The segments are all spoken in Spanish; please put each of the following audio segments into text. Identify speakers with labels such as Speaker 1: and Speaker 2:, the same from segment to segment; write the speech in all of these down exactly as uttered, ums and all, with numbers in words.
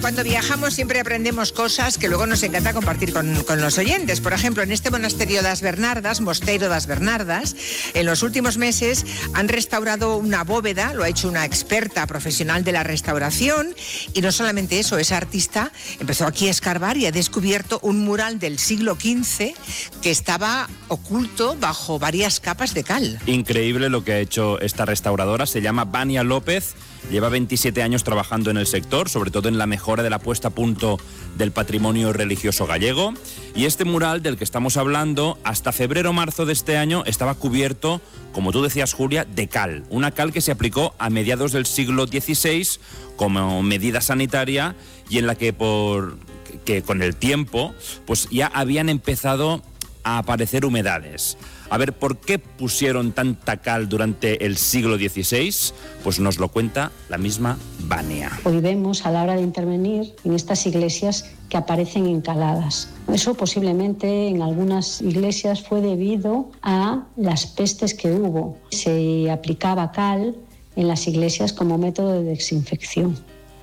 Speaker 1: cuando viajamos siempre aprendemos cosas que luego nos encanta compartir con, con los oyentes. Por ejemplo, en este monasterio das Bernardas, Mosteiro das Bernardas, en los últimos meses han restaurado una bóveda, lo ha hecho una experta profesional de la restauración, y no solamente eso, esa artista empezó aquí a escarbar y ha descubierto un mural del siglo quince que estaba oculto bajo varias capas de cal.
Speaker 2: Increíble lo que ha hecho esta restauradora, se llama Vania López. Lleva veintisiete años trabajando en el sector, sobre todo en la mejora de la puesta a punto del patrimonio religioso gallego. Y este mural del que estamos hablando, hasta febrero o marzo de este año, estaba cubierto, como tú decías, Julia, de cal. Una cal que se aplicó a mediados del siglo dieciséis como medida sanitaria y en la que, por, que con el tiempo pues ya habían empezado a aparecer humedades. A ver, ¿por qué pusieron tanta cal durante el siglo dieciséis? Pues nos lo cuenta la misma Vania.
Speaker 3: Hoy vemos a la hora de intervenir en estas iglesias que aparecen encaladas. Eso posiblemente en algunas iglesias fue debido a las pestes que hubo. Se aplicaba cal en las iglesias como método de desinfección.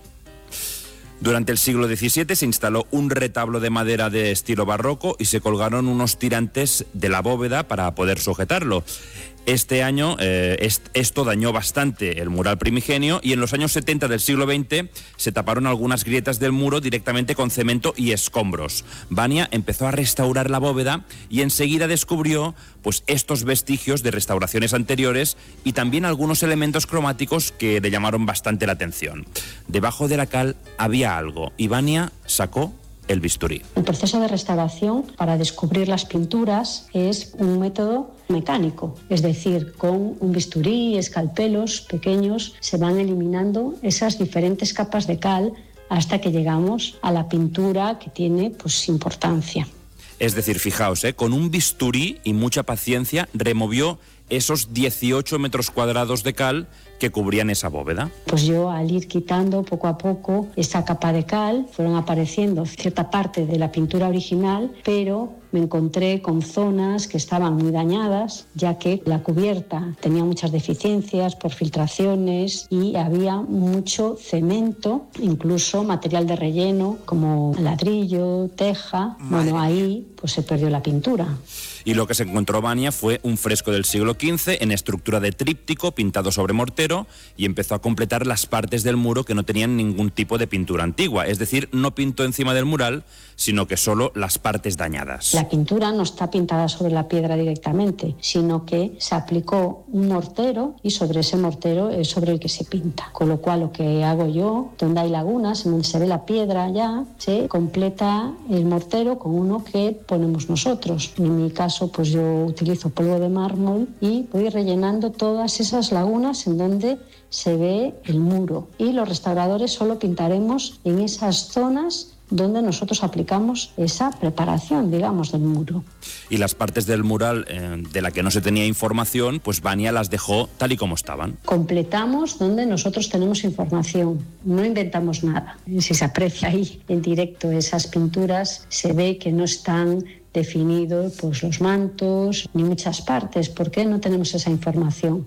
Speaker 2: Durante el siglo diecisiete se instaló un retablo de madera de estilo barroco y se colgaron unos tirantes de la bóveda para poder sujetarlo. Este año eh, est- esto dañó bastante el mural primigenio y en los años setenta del siglo veinte se taparon algunas grietas del muro directamente con cemento y escombros. Vania empezó a restaurar la bóveda y enseguida descubrió pues, estos vestigios de restauraciones anteriores y también algunos elementos cromáticos que le llamaron bastante la atención. Debajo de la cal había algo y Vania sacó el bisturí.
Speaker 3: El proceso de restauración para descubrir las pinturas es un método mecánico, es decir, con un bisturí, escalpelos pequeños, se van eliminando esas diferentes capas de cal hasta que llegamos a la pintura que tiene pues importancia.
Speaker 2: Es decir, fijaos, ¿eh? con un bisturí y mucha paciencia removió esos dieciocho metros cuadrados de cal que cubrían esa bóveda.
Speaker 3: Pues yo, al ir quitando poco a poco esa capa de cal, fueron apareciendo cierta parte de la pintura original, pero me encontré con zonas que estaban muy dañadas, ya que la cubierta tenía muchas deficiencias por filtraciones y había mucho cemento, incluso material de relleno como ladrillo, teja. Madre bueno, ahí pues se perdió la pintura.
Speaker 2: Y lo que se encontró Vania fue un fresco del siglo quince en estructura de tríptico pintado sobre mortero y empezó a completar las partes del muro que no tenían ningún tipo de pintura antigua. Es decir, no pintó encima del mural, sino que solo las partes dañadas.
Speaker 3: La pintura no está pintada sobre la piedra directamente, sino que se aplicó un mortero y sobre ese mortero es sobre el que se pinta. Con lo cual lo que hago yo, donde hay lagunas, donde se ve la piedra ya, se completa el mortero con uno que ponemos nosotros. En mi caso, pues yo utilizo polvo de mármol y voy rellenando todas esas lagunas en donde se ve el muro. Y los restauradores solo pintaremos en esas zonas donde nosotros aplicamos esa preparación, digamos, del muro.
Speaker 2: Y las partes del mural eh, de la que no se tenía información, pues Vania las dejó tal y como estaban.
Speaker 3: Completamos donde nosotros tenemos información, no inventamos nada. Si se aprecia ahí en directo esas pinturas, se ve que no están definidos pues, los mantos ni muchas partes. ¿Por qué no tenemos esa información?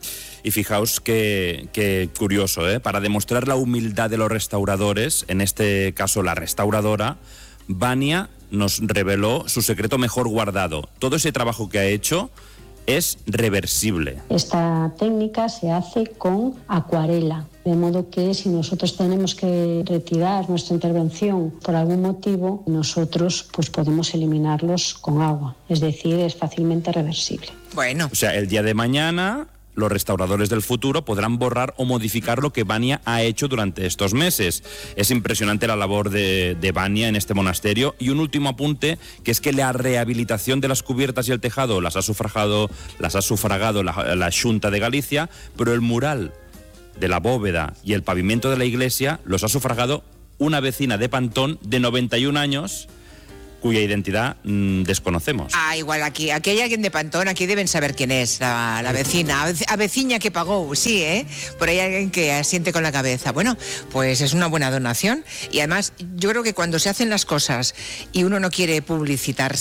Speaker 2: Y fijaos qué, qué curioso, ¿eh? Para demostrar la humildad de los restauradores, en este caso la restauradora, Vania nos reveló su secreto mejor guardado. Todo ese trabajo que ha hecho es reversible.
Speaker 3: Esta técnica se hace con acuarela, de modo que si nosotros tenemos que retirar nuestra intervención por algún motivo, nosotros pues podemos eliminarlos con agua, es decir, es fácilmente reversible.
Speaker 1: Bueno.
Speaker 2: O sea, el día de mañana los restauradores del futuro podrán borrar o modificar lo que Vania ha hecho durante estos meses. Es impresionante la labor de, de Vania en este monasterio. Y un último apunte, que es que la rehabilitación de las cubiertas y el tejado las ha sufragado, las ha sufragado la, la Xunta de Galicia, pero el mural de la bóveda y el pavimento de la iglesia los ha sufragado una vecina de Pantón de noventa y un años, cuya identidad mmm, desconocemos.
Speaker 1: Ah, igual aquí, aquí hay alguien de Pantón, aquí deben saber quién es la, la vecina, a vecina que pagó, sí, ¿eh? Por ahí hay alguien que asiente con la cabeza. Bueno, pues es una buena donación y además yo creo que cuando se hacen las cosas y uno no quiere publicitarse,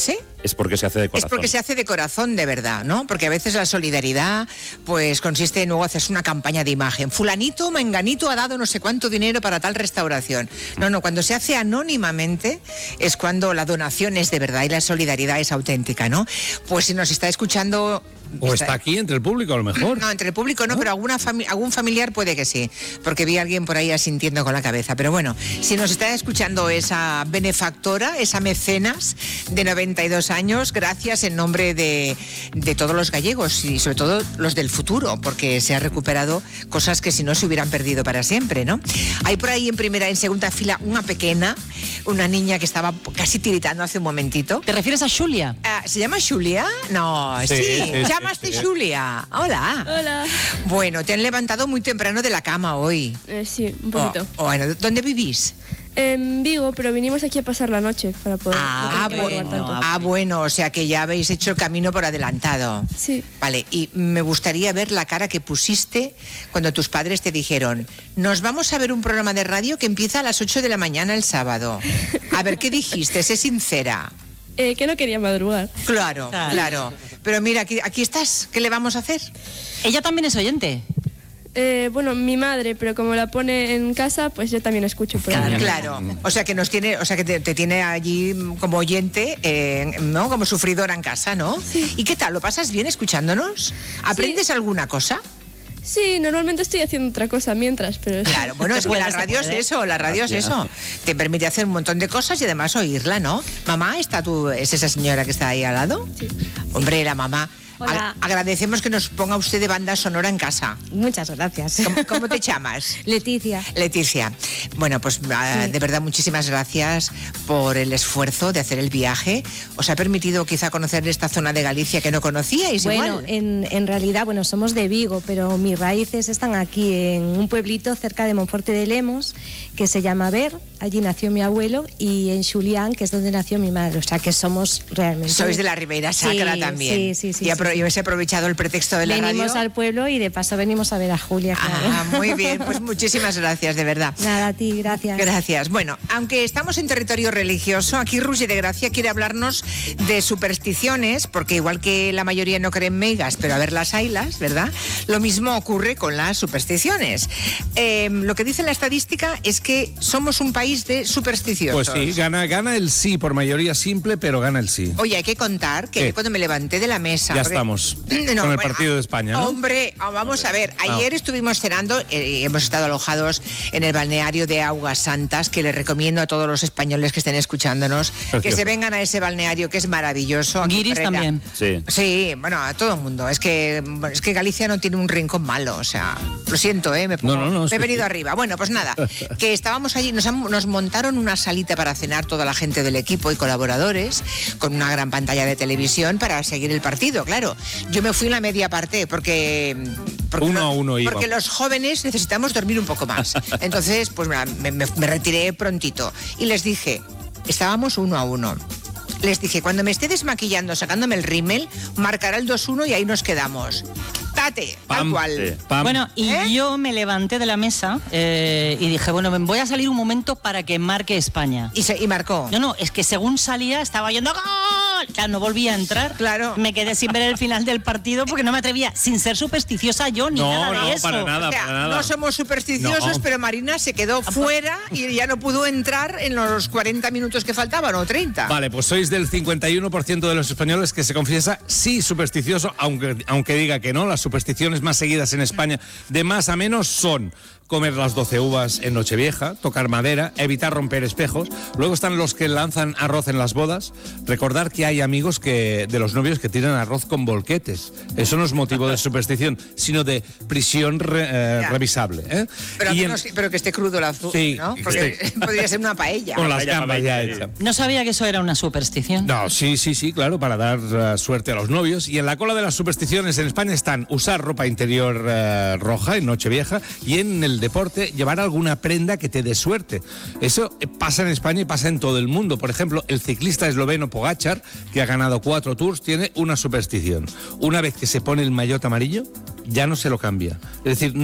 Speaker 2: es porque se hace de corazón.
Speaker 1: Es porque se hace de corazón, de verdad, ¿no? Porque a veces la solidaridad, pues consiste en luego hacer una campaña de imagen. Fulanito, menganito ha dado no sé cuánto dinero para tal restauración. No, no, cuando se hace anónimamente es cuando la donación es de verdad y la solidaridad es auténtica, ¿no? Pues si nos está escuchando...
Speaker 4: O está aquí entre el público, a lo mejor.
Speaker 1: No, entre el público no, ¿no? Pero alguna fami- algún familiar puede que sí, porque vi a alguien por ahí asintiendo con la cabeza. Pero bueno, si nos está escuchando esa benefactora, esa mecenas de noventa y dos años, gracias en nombre de, de todos los gallegos y sobre todo los del futuro, porque se ha recuperado cosas que si no se hubieran perdido para siempre, ¿no? Hay por ahí en primera, en segunda fila una pequeña, una niña que estaba casi tiritando hace un momentito.
Speaker 5: ¿Te refieres a Xulia?
Speaker 1: Uh, ¿Se llama Xulia? No, sí. sí.
Speaker 4: sí.
Speaker 1: Llamaste Xulia. Hola.
Speaker 6: Hola.
Speaker 1: Bueno, te han levantado muy temprano de la cama hoy.
Speaker 6: Eh, sí, un poquito.
Speaker 1: Oh, bueno, ¿dónde vivís?
Speaker 6: En Vigo, pero vinimos aquí a pasar la noche para poder...
Speaker 1: Ah,
Speaker 6: no tener que
Speaker 1: bueno,
Speaker 6: madrugar tanto.
Speaker 1: ah, bueno, o sea que ya habéis hecho el camino por adelantado.
Speaker 6: Sí.
Speaker 1: Vale, y me gustaría ver la cara que pusiste cuando tus padres te dijeron, nos vamos a ver un programa de radio que empieza a las ocho de la mañana el sábado. A ver, ¿qué dijiste? Sé sincera.
Speaker 6: Eh, que no quería madrugar.
Speaker 1: Claro, claro, claro. Pero mira, aquí, aquí estás. ¿Qué le vamos a hacer?
Speaker 5: Ella también es oyente.
Speaker 6: Eh, bueno, mi madre, pero como la pone en casa, pues yo también escucho por
Speaker 1: Claro,
Speaker 6: ahí.
Speaker 1: claro. O sea que nos tiene, o sea que te, te tiene allí como oyente, eh, ¿no? Como sufridora en casa, ¿no?
Speaker 6: Sí.
Speaker 1: ¿Y qué tal? ¿Lo pasas bien escuchándonos? ¿Aprendes
Speaker 6: Sí.
Speaker 1: alguna cosa?
Speaker 6: Sí, normalmente estoy haciendo otra cosa mientras, pero...
Speaker 1: Claro, bueno, es que la radio es eso, la radio es eso. Te permite hacer un montón de cosas y además oírla, ¿no? Mamá, ¿está tú, es esa señora que está ahí al lado?
Speaker 6: Sí.
Speaker 1: Hombre, la mamá.
Speaker 7: Hola.
Speaker 1: A- agradecemos que nos ponga usted de banda sonora en casa.
Speaker 7: Muchas gracias.
Speaker 1: ¿Cómo, cómo te llamas?
Speaker 7: Leticia.
Speaker 1: Leticia. Bueno, pues uh, de verdad muchísimas gracias por el esfuerzo de hacer el viaje. ¿Os ha permitido quizá conocer esta zona de Galicia que no conocíais?
Speaker 7: Bueno,
Speaker 1: igual?
Speaker 7: en, en realidad, bueno, somos de Vigo, pero mis raíces están aquí en un pueblito cerca de Monforte de Lemos, que se llama Ver. Allí nació mi abuelo, y en Xulián, que es donde nació mi madre. O sea, que somos realmente...
Speaker 1: Sois de la Ribeira Sacra
Speaker 7: Sí,
Speaker 1: también.
Speaker 7: Sí, sí, sí.
Speaker 1: Y, apro-
Speaker 7: sí.
Speaker 1: y habéis aprovechado el pretexto de la
Speaker 7: Venimos
Speaker 1: radio.
Speaker 7: al pueblo y de paso venimos a ver a Julia. Claro.
Speaker 1: Ah, muy bien, pues muchísimas gracias, de verdad.
Speaker 7: Nada, a ti, gracias.
Speaker 1: Gracias. Bueno, aunque estamos en territorio religioso, aquí Rusi de Gracia quiere hablarnos de supersticiones, porque igual que la mayoría no creen meigas, pero a ver las haylas, ¿verdad? Lo mismo ocurre con las supersticiones. Eh, lo que dice la estadística es que somos un país de supersticiosos.
Speaker 4: Pues sí, gana, gana el sí, por mayoría simple, pero gana el sí.
Speaker 1: Oye, hay que contar que
Speaker 4: ¿Qué?
Speaker 1: yo cuando me levanté de la mesa...
Speaker 4: Ya
Speaker 1: porque-
Speaker 4: estamos
Speaker 1: No,
Speaker 4: con el
Speaker 1: bueno,
Speaker 4: partido de España, ¿no?
Speaker 1: Hombre, ah, vamos a ver, ayer
Speaker 4: Ah.
Speaker 1: estuvimos cenando, eh, hemos estado alojados en el balneario de Aguas Santas, que les recomiendo a todos los españoles que estén escuchándonos que
Speaker 4: Precioso.
Speaker 1: se vengan a ese balneario que es maravilloso. Aquí
Speaker 5: Guiris
Speaker 1: Freda.
Speaker 5: también.
Speaker 2: Sí.
Speaker 1: Sí, bueno, a todo el mundo. Es que, bueno, es que Galicia no tiene un rincón malo, o sea, lo siento, ¿eh? Me, pongo-
Speaker 4: No, no, no,
Speaker 1: me
Speaker 4: sí,
Speaker 1: he venido
Speaker 4: sí.
Speaker 1: arriba. Bueno, pues nada, que estábamos allí, nos, han- nos montaron una salita para cenar toda la gente del equipo y colaboradores, con una gran pantalla de televisión para seguir el partido, claro. Yo me fui en la media parte porque... porque
Speaker 4: Uno
Speaker 1: no-
Speaker 4: a uno iba.
Speaker 1: Porque los jóvenes necesitamos dormir un poco más. Entonces, pues me, me- me retiré prontito. Y les dije, estábamos uno a uno. Les dije, cuando me esté desmaquillando, sacándome el rímel, marcará el dos uno y ahí nos quedamos. Tate, tal
Speaker 4: Pam,
Speaker 1: cual.
Speaker 2: sí.
Speaker 4: Pam.
Speaker 5: Bueno, y
Speaker 1: ¿Eh?
Speaker 5: yo me levanté de la mesa eh, y dije, bueno, me voy a salir un momento para que marque España.
Speaker 1: Y, se- y marcó.
Speaker 5: No, no, es que según salía estaba yendo ¡gol! Claro, no volvía a entrar.
Speaker 1: Claro.
Speaker 5: Me quedé sin ver el final del partido porque no me atrevía, sin ser supersticiosa yo ni
Speaker 4: No,
Speaker 5: nada de
Speaker 4: no,
Speaker 5: eso.
Speaker 4: para nada.
Speaker 1: O sea,
Speaker 4: para nada.
Speaker 1: no somos supersticiosos,
Speaker 4: No.
Speaker 1: pero Marina se quedó fuera y ya no pudo entrar en los cuarenta minutos que faltaban, o treinta.
Speaker 4: Vale, pues sois del cincuenta y uno por ciento de los españoles que se confiesa sí supersticioso, aunque, aunque diga que no. Las supersticiones más seguidas en España de más a menos son comer las doce uvas en Nochevieja, tocar madera, evitar romper espejos. Luego están los que lanzan arroz en las bodas. Recordar que hay amigos que de los novios que tiran arroz con volquetes. Eso no es motivo de superstición, sino de prisión re- eh,
Speaker 1: Ya.
Speaker 4: revisable. ¿eh?
Speaker 1: Pero,
Speaker 4: Y
Speaker 1: que
Speaker 4: en-
Speaker 1: no- pero que esté crudo el azul,
Speaker 4: Sí,
Speaker 1: ¿no?
Speaker 4: que
Speaker 1: Porque
Speaker 4: esté-
Speaker 1: podría ser una paella.
Speaker 4: con las
Speaker 2: Paella,
Speaker 4: gambas
Speaker 2: paella,
Speaker 4: ya
Speaker 2: sí.
Speaker 4: hechas.
Speaker 5: No sabía que eso era una superstición.
Speaker 4: No, sí, sí, sí, claro, para dar eh, suerte a los novios. Y en la cola de las supersticiones en España están usar ropa interior eh, roja en Nochevieja, y en el deporte llevar alguna prenda que te dé suerte. Eso eh, pasa en España y pasa en todo el mundo. Por ejemplo, el ciclista esloveno Pogačar, que ha ganado cuatro tours, tiene una superstición. Una vez que se pone el maillot amarillo, ya no se lo cambia. Es decir,